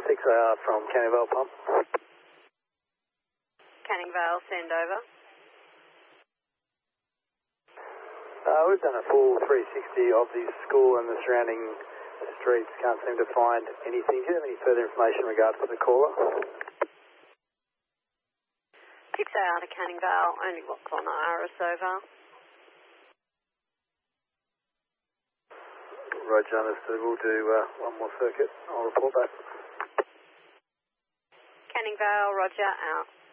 6AR from Canning Vale Pump. Canning Vale, send over. We've done a full 360 of the school and the surrounding streets. Can't seem to find anything. Do you have any further information in regards to the caller? 6AR to Canning Vale, only locks on Iris over. Roger, understood. We'll do one more circuit. I'll report back. Canning Vale, Roger, out.